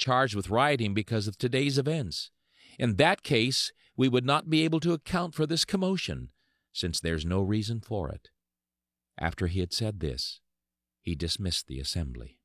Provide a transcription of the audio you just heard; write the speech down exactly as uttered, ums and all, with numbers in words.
charged with rioting because of today's events. In that case, we would not be able to account for this commotion, since there's no reason for it." After he had said this, he dismissed the assembly.